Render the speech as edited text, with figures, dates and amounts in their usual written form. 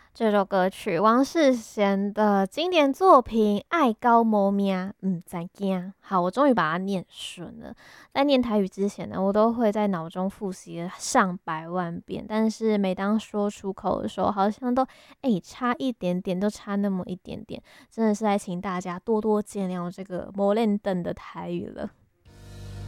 这首歌曲王世贤的经典作品《爱高摩命》，再见。好，我终于把它念顺了。在念台语之前呢，我都会在脑中复习了上百万遍，但是每当说出口的时候，好像都差一点点，都差那么一点点，真的是在请大家多多见谅这个磨练等的台语了。